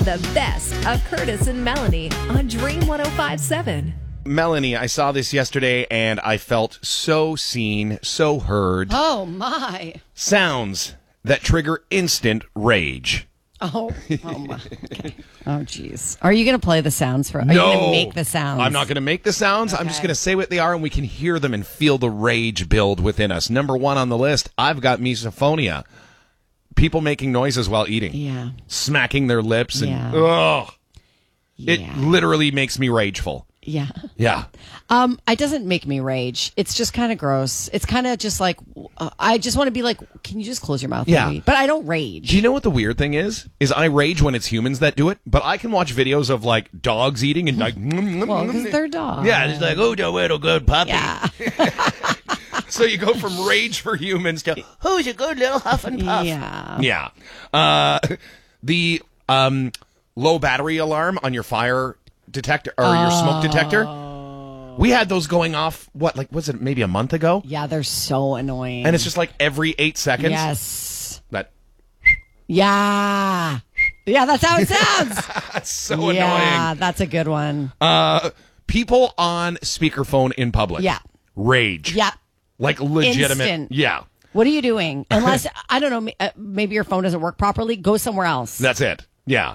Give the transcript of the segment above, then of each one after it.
The best of Curtis and Melanie on Dream 105.7. Melanie, I saw this yesterday and I felt so seen, so heard. Oh, my. Sounds that trigger instant rage. Oh my. Okay. Oh, jeez. Are you going to play the sounds for? Are No, you going to make the sounds? I'm not going to make the sounds. I'm just going to say what they are, and we can hear them and feel the rage build within us. Number one on the list, I've got misophonia. People making noises while eating. Yeah. Smacking their lips. And, Yeah. ugh. Yeah. It literally makes me rageful. Yeah. Yeah. It doesn't make me rage. It's just kind of gross. It's kind of just like, I just want to be like, can you just close your mouth? Yeah. Maybe? But I don't rage. Do you know what the weird thing is? Is I rage when it's humans that do it, but I can watch videos of like dogs eating and like, Well, because they're dogs. yeah, it's like, oh, the little good puppy. Yeah. So you go from rage for humans to who's a good little huff and puff. Yeah. Yeah. The low battery alarm on your fire detector or your smoke detector. We had those going off. What, like, was it maybe a month ago? Yeah, they're so annoying. And it's just like every 8 seconds. Yes. That. Yeah. Yeah, that's how it sounds. That's so Yeah, annoying. that's a good one. People on speakerphone in public. Yeah. Rage. Yeah. Like legitimate. Instant. Yeah. What are you doing? Unless, I don't know, maybe your phone doesn't work properly, go somewhere else. That's it. Yeah.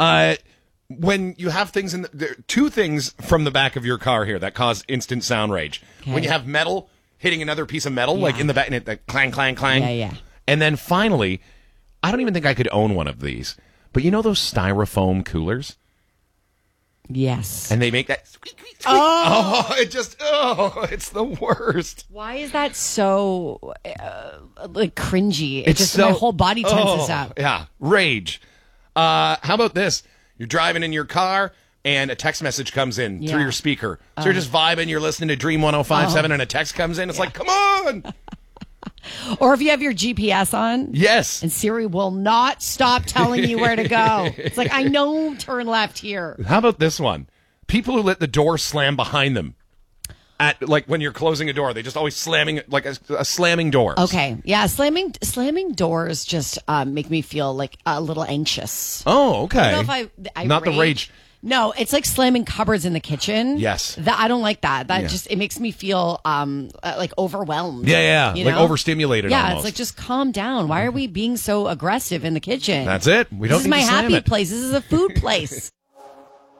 When you have things there are two things from the back of your car here that cause instant sound rage. Okay. When you have metal hitting another piece of metal, like in the back, and it like, clang, clang, clang. Yeah, yeah. And then finally, I don't even think I could own one of these, but you know those styrofoam coolers? Yes. And they make that squeak, squeak, squeak. Oh, it's the worst. Why is that so like cringy? It just so, my whole body tenses up. Yeah, rage. How about this? You're driving in your car and a text message comes in through Yeah. your speaker. So you're just vibing, you're listening to Dream 105.7 and a text comes in. It's like, come on. Or if you have your GPS on. Yes. And Siri will not stop telling you where to go. It's like, I know, turn left here. How about this one? People who let the door slam behind them. At like when you're closing a door, they just always slamming like a slamming door. Okay. Yeah, slamming doors just make me feel like a little anxious. Oh, okay. I don't know if I Not the rage. No, it's like slamming cupboards in the kitchen. Yes. I don't like that. That Yeah. just, it makes me feel like overwhelmed. Yeah. You Like know? overstimulated Yeah, almost. it's like, just calm down. Why are we being so aggressive in the kitchen? That's it. We don't This is need my to slam happy it. place. This is a food place.